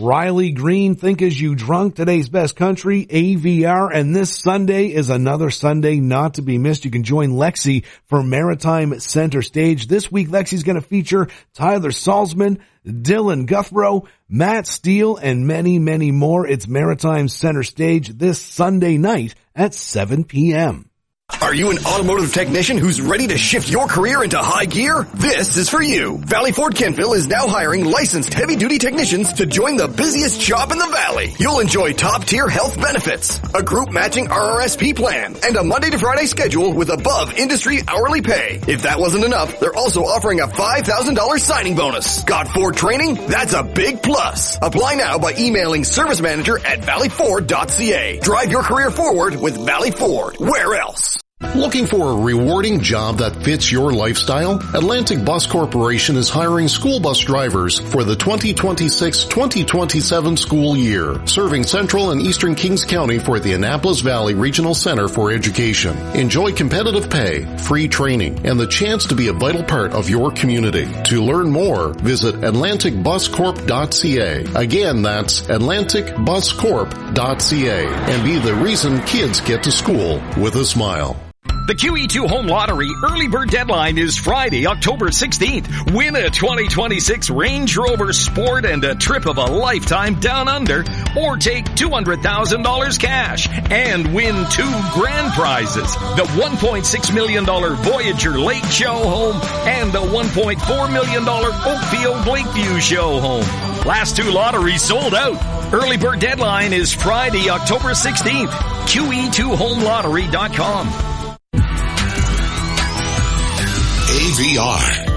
Riley Green, Think As You Drunk, Today's Best Country, AVR, and this Sunday is another Sunday not to be missed. You can join Lexi for Maritime Center Stage. This week, Lexi's going to feature Tyler Salzman, Dylan Guthrow, Matt Steele, and many, many more. It's Maritime Center Stage this Sunday night at 7 p.m. Are you an automotive technician who's ready to shift your career into high gear? This is for you. Valley Ford Kentville is now hiring licensed heavy-duty technicians to join the busiest shop in the valley. You'll enjoy top-tier health benefits, a group-matching RRSP plan, and a Monday to Friday schedule with above-industry hourly pay. If that wasn't enough, they're also offering a $5,000 signing bonus. Got Ford training? That's a big plus. Apply now by emailing servicemanager@valleyford.ca. Drive your career forward with Valley Ford. Where else? Looking for a rewarding job that fits your lifestyle? Atlantic Bus Corporation is hiring school bus drivers for the 2026-2027 school year, serving Central and Eastern Kings County for the Annapolis Valley Regional Center for Education. Enjoy competitive pay, free training, and the chance to be a vital part of your community. To learn more, visit AtlanticBusCorp.ca. Again, that's AtlanticBusCorp.ca, and be the reason kids get to school with a smile. The QE2 Home Lottery early bird deadline is Friday, October 16th. Win a 2026 Range Rover Sport and a trip of a lifetime down under, or take $200,000 cash and win 2 grand prizes. The $1.6 million Voyager Lake Show Home and the $1.4 million Oakfield Lakeview Show Home. Last 2 lotteries sold out. Early bird deadline is Friday, October 16th. QE2HomeLottery.com. AVR.